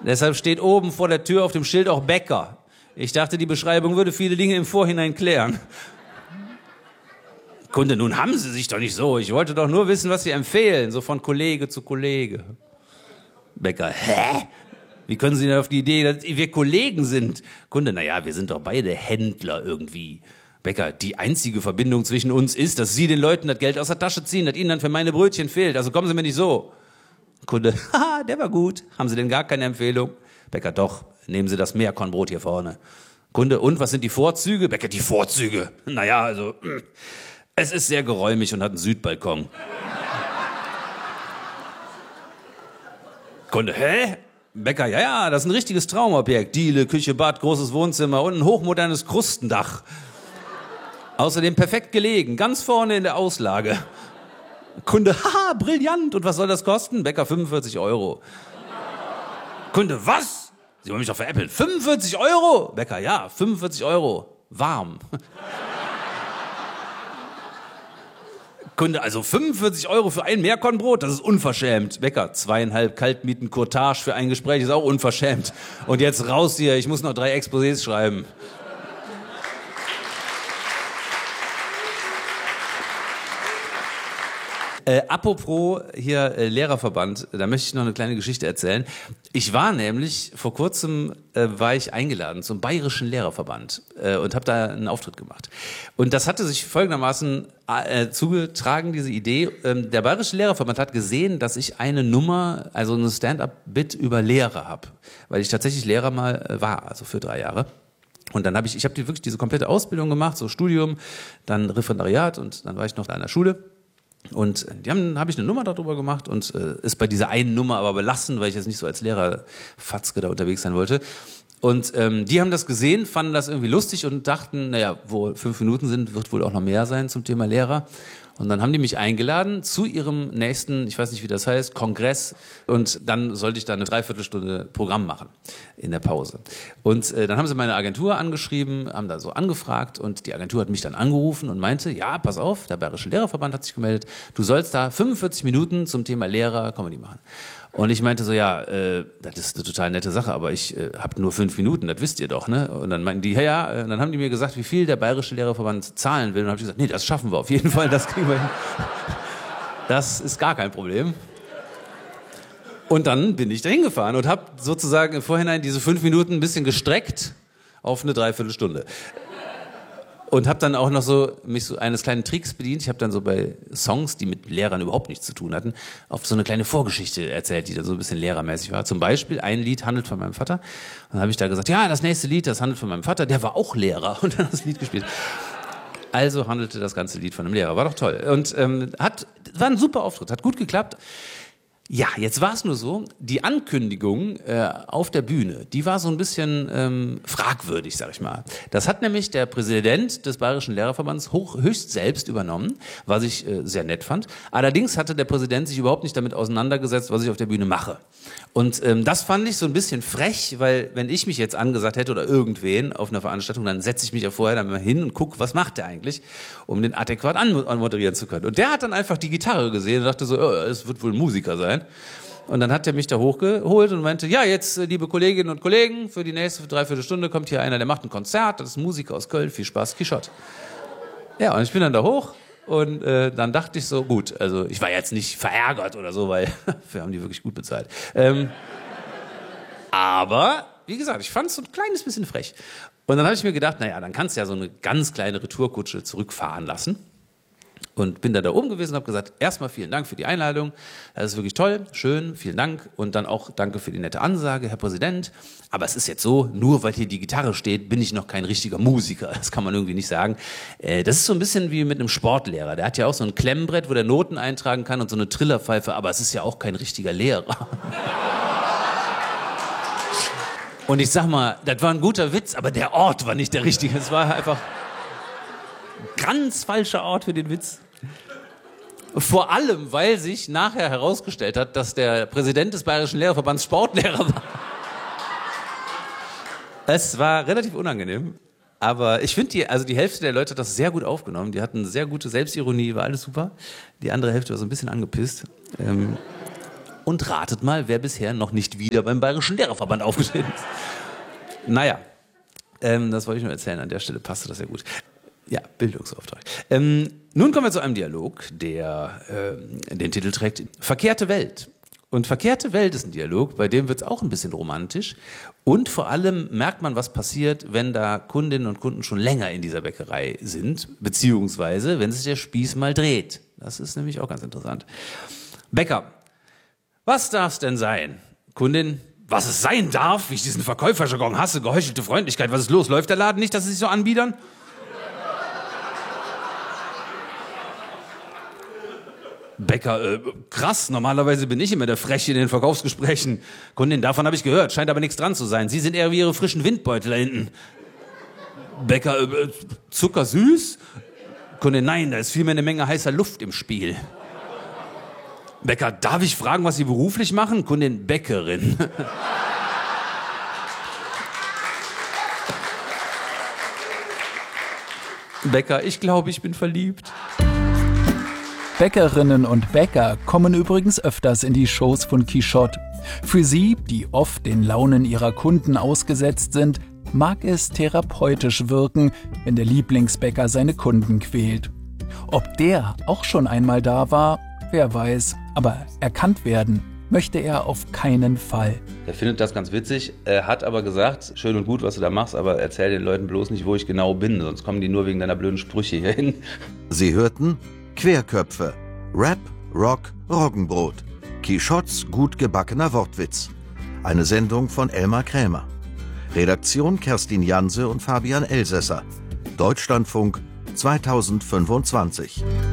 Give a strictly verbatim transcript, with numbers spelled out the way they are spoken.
Deshalb steht oben vor der Tür auf dem Schild auch Bäcker. Ich dachte, die Beschreibung würde viele Dinge im Vorhinein klären. Kunde, nun haben Sie sich doch nicht so. Ich wollte doch nur wissen, was Sie empfehlen, so von Kollege zu Kollege. Bäcker, hä? Wie können Sie denn auf die Idee, dass wir Kollegen sind? Kunde, naja, wir sind doch beide Händler irgendwie. Bäcker, die einzige Verbindung zwischen uns ist, dass Sie den Leuten das Geld aus der Tasche ziehen, das Ihnen dann für meine Brötchen fehlt. Also kommen Sie mir nicht so. Kunde, haha, der war gut. Haben Sie denn gar keine Empfehlung? Bäcker, doch, nehmen Sie das Meerkornbrot hier vorne. Kunde, und was sind die Vorzüge? Bäcker, die Vorzüge. Naja, also, es ist sehr geräumig und hat einen Südbalkon. Kunde, hä? Bäcker, ja, ja, das ist ein richtiges Traumobjekt. Diele, Küche, Bad, großes Wohnzimmer und ein hochmodernes Krustendach. Außerdem perfekt gelegen, ganz vorne in der Auslage. Kunde, haha, brillant. Und was soll das kosten? Bäcker, fünfundvierzig Euro. Kunde, was? Sie wollen mich doch veräppeln. fünfundvierzig Euro? Bäcker, ja, fünfundvierzig Euro. Warm. Kunde, also fünfundvierzig Euro für ein Meerkornbrot, das ist unverschämt. Bäcker, zweieinhalb Kaltmieten Courtage für ein Gespräch ist auch unverschämt. Und jetzt raus hier, ich muss noch drei Exposés schreiben. Äh, apropos hier äh, Lehrerverband, da möchte ich noch eine kleine Geschichte erzählen. Ich war nämlich, vor kurzem äh, war ich eingeladen zum Bayerischen Lehrerverband äh, und habe da einen Auftritt gemacht. Und das hatte sich folgendermaßen äh, zugetragen, diese Idee. Ähm, der Bayerische Lehrerverband hat gesehen, dass ich eine Nummer, also eine Stand-up-Bit über Lehrer habe, weil ich tatsächlich Lehrer mal äh, war, also für drei Jahre. Und dann habe ich, ich habe die, wirklich diese komplette Ausbildung gemacht, so Studium, dann Referendariat und dann war ich noch da in der Schule. Und die haben, habe ich eine Nummer darüber gemacht und äh, ist bei dieser einen Nummer aber belassen, weil ich jetzt nicht so als Lehrerfatzke da unterwegs sein wollte. Und ähm, die haben das gesehen, fanden das irgendwie lustig und dachten, naja, wo fünf Minuten sind, wird wohl auch noch mehr sein zum Thema Lehrer. Und dann haben die mich eingeladen zu ihrem nächsten, ich weiß nicht, wie das heißt, Kongress. Und dann sollte ich da eine Dreiviertelstunde Programm machen in der Pause. Und äh, dann haben sie meine Agentur angeschrieben, haben da so angefragt und die Agentur hat mich dann angerufen und meinte, ja, pass auf, der Bayerische Lehrerverband hat sich gemeldet, du sollst da fünfundvierzig Minuten zum Thema Lehrer Comedy machen. Und ich meinte so, ja, äh, das ist eine total nette Sache, aber ich äh, habe nur fünf Minuten, das wisst ihr doch, ne? Und dann meinten die, ja, ja, und dann haben die mir gesagt, wie viel der Bayerische Lehrerverband zahlen will. Und dann habe ich gesagt, nee, das schaffen wir auf jeden Fall, das kriegen wir hin. Das ist gar kein Problem. Und dann bin ich da hingefahren und habe sozusagen im Vorhinein diese fünf Minuten ein bisschen gestreckt auf eine Dreiviertelstunde. Und habe dann auch noch so mich so eines kleinen Tricks bedient. Ich habe dann so bei Songs, die mit Lehrern überhaupt nichts zu tun hatten, auf so eine kleine Vorgeschichte erzählt, die dann so ein bisschen lehrermäßig war. Zum Beispiel, ein Lied handelt von meinem Vater. Und dann habe ich da gesagt, ja, das nächste Lied, das handelt von meinem Vater, der war auch Lehrer. Und dann das Lied gespielt. Also handelte das ganze Lied von einem Lehrer. War doch toll. Und ähm, hat, war ein super Auftritt, hat gut geklappt. Ja, jetzt war es nur so, die Ankündigung äh, auf der Bühne, die war so ein bisschen ähm, fragwürdig, sag ich mal. Das hat nämlich der Präsident des Bayerischen Lehrerverbands hoch, höchst selbst übernommen, was ich äh, sehr nett fand. Allerdings hatte der Präsident sich überhaupt nicht damit auseinandergesetzt, was ich auf der Bühne mache. Und ähm, das fand ich so ein bisschen frech, weil wenn ich mich jetzt angesagt hätte oder irgendwen auf einer Veranstaltung, dann setze ich mich ja vorher dann mal hin und gucke, was macht der eigentlich, um den adäquat anmoderieren zu können. Und der hat dann einfach die Gitarre gesehen und dachte so, oh, es wird wohl ein Musiker sein. Und dann hat er mich da hochgeholt und meinte, ja, jetzt, liebe Kolleginnen und Kollegen, für die nächste Dreiviertelstunde kommt hier einer, der macht ein Konzert, das ist ein Musiker aus Köln, viel Spaß, Quichotte. Ja, und ich bin dann da hoch und äh, dann dachte ich so, gut, also ich war jetzt nicht verärgert oder so, weil wir haben die wirklich gut bezahlt. Ähm, aber, wie gesagt, ich fand es so ein kleines bisschen frech. Und dann habe ich mir gedacht, naja, dann kannst du ja so eine ganz kleine Retourkutsche zurückfahren lassen. Und bin da da oben gewesen und habe gesagt, erstmal vielen Dank für die Einladung, das ist wirklich toll, schön, vielen Dank und dann auch danke für die nette Ansage, Herr Präsident, aber es ist jetzt so, nur weil hier die Gitarre steht, bin ich noch kein richtiger Musiker, das kann man irgendwie nicht sagen. Das ist so ein bisschen wie mit einem Sportlehrer, der hat ja auch so ein Klemmbrett, wo der Noten eintragen kann und so eine Trillerpfeife, aber es ist ja auch kein richtiger Lehrer. Und ich sag mal, das war ein guter Witz, aber der Ort war nicht der richtige, es war einfach ganz falscher Ort für den Witz. Vor allem, weil sich nachher herausgestellt hat, dass der Präsident des Bayerischen Lehrerverbands Sportlehrer war. Es war relativ unangenehm, aber ich finde, die, also die Hälfte der Leute hat das sehr gut aufgenommen. Die hatten sehr gute Selbstironie, war alles super. Die andere Hälfte war so ein bisschen angepisst. Ähm, Und ratet mal, wer bisher noch nicht wieder beim Bayerischen Lehrerverband aufgetreten ist. Naja, ähm, das wollte ich nur erzählen. An der Stelle passte das ja gut. Ja, Bildungsauftrag. Ähm, nun kommen wir zu einem Dialog, der äh, den Titel trägt Verkehrte Welt. Und Verkehrte Welt ist ein Dialog, bei dem wird es auch ein bisschen romantisch. Und vor allem merkt man, was passiert, wenn da Kundinnen und Kunden schon länger in dieser Bäckerei sind, beziehungsweise wenn sich der Spieß mal dreht. Das ist nämlich auch ganz interessant. Bäcker, was darf's denn sein? Kundin, was es sein darf, wie ich diesen Verkäuferjargon hasse, geheuchelte Freundlichkeit, was ist los? Läuft der Laden nicht, dass sie sich so anbiedern? Bäcker, äh, krass, normalerweise bin ich immer der Freche in den Verkaufsgesprächen. Kundin, davon habe ich gehört, scheint aber nichts dran zu sein. Sie sind eher wie Ihre frischen Windbeutel da hinten. Bäcker, äh, zuckersüß? Kundin, nein, da ist vielmehr eine Menge heißer Luft im Spiel. Bäcker, darf ich fragen, was Sie beruflich machen? Kundin, Bäckerin. Bäcker, ich glaube, ich bin verliebt. Bäckerinnen und Bäcker kommen übrigens öfters in die Shows von Quichotte. Für sie, die oft den Launen ihrer Kunden ausgesetzt sind, mag es therapeutisch wirken, wenn der Lieblingsbäcker seine Kunden quält. Ob der auch schon einmal da war, wer weiß, aber erkannt werden möchte er auf keinen Fall. Er findet das ganz witzig, er hat aber gesagt, schön und gut, was du da machst, aber erzähl den Leuten bloß nicht, wo ich genau bin, sonst kommen die nur wegen deiner blöden Sprüche hier hin. Sie hörten Querköpfe, Rap, Rock, Roggenbrot, Quichottes gut gebackener Wortwitz. Eine Sendung von Elmar Krämer. Redaktion Kerstin Janse und Fabian Elsässer. Deutschlandfunk zweitausendfünfundzwanzig.